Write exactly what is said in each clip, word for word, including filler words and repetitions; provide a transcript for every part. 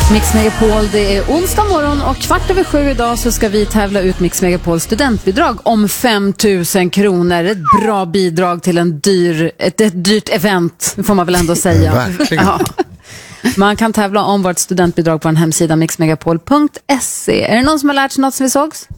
Mix Megapol, det är onsdag morgon och kvart över sju idag så ska vi tävla ut Mix Megapols studentbidrag om fem tusen kronor. Ett bra bidrag till en dyr, ett, ett dyrt event, får man väl ändå säga. Verkligen. Ja. Man kan tävla om vårt studentbidrag på en hemsida mix megapol punkt se. Är det någon som har lärt sig något som vi sågs?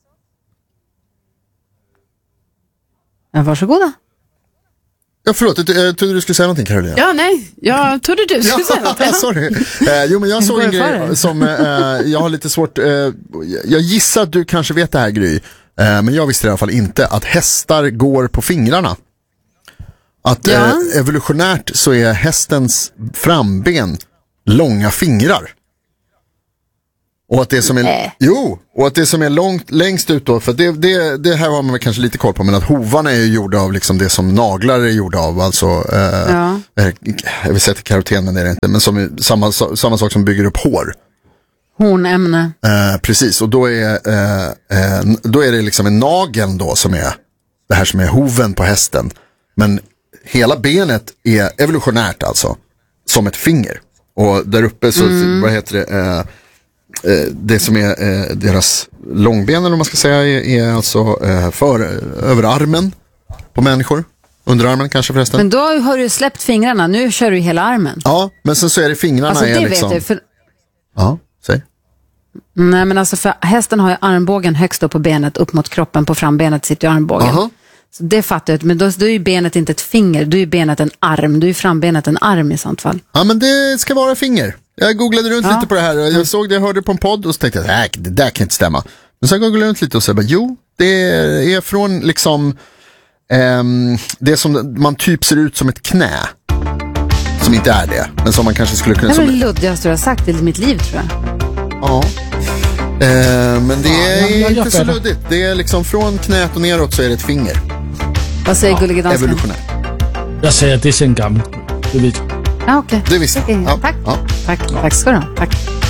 Ja, varsågoda. Ja, förlåt, jag trodde du skulle säga någonting, Carolina. Ja, nej, jag trodde du skulle säga någonting. Ja, sorry. Eh, jo, men jag såg en grej som eh, jag har lite svårt, eh, jag gissar att du kanske vet det här, Gry, eh, men jag visste i alla fall inte att hästar går på fingrarna. Att ja. eh, evolutionärt så är hästens framben långa fingrar. Och att det som är äh. jo, och att det som är långt längst ut då, för det, det, det här har man kanske lite koll på, men att hovarna är ju gjorda av liksom det som naglar är gjorda av, alltså eh, ja. jag vill säga till karoten, men det är det inte, men som är samma, samma sak som bygger upp hår. Hornämne. Eh, precis, och då är eh, eh, då är det liksom en nageln då som är det här som är hoven på hästen, men hela benet är evolutionärt alltså som ett finger, och där uppe så, mm. vad heter det, eh, det som är eh, deras långben, eller man ska säga, är, är alltså eh, för, över armen på människor. Underarmen kanske förresten. Men då har du släppt fingrarna, nu kör du hela armen. Ja, men sen så är det fingrarna alltså, är det liksom... vet du, för... Ja, säg. Nej, men alltså för hästen har ju armbågen högst upp på benet, upp mot kroppen, på frambenet sitter ju armbågen. Aha. Så det fattar jag, men då, då är ju benet inte ett finger, då är ju benet en arm, då är ju frambenet en arm i sånt fall. Ja, men det ska vara finger. Jag googlade runt ja. lite på det här, jag såg det, jag hörde på en podd och så tänkte jag, nej, det där kan inte stämma. Men sen googlade jag runt lite och så bara, jo, det är från liksom ehm, det som man typ ser ut som ett knä, som inte är det, men som man kanske skulle kunna... Det är som... det luddigaste du har sagt i mitt liv, tror jag. Ja. Eh, men det är ja, jag, jag, inte så det. luddigt. Det är liksom från knät och neråt så är det ett finger. Vad säger ja, gullige dansken? Evolutionärt. Jag säger att det är sen gammalt. Det vet jag. Ja, okej. Det visste okay. ja. Tack. Ja. Tack. Tack ska du ha. Tack.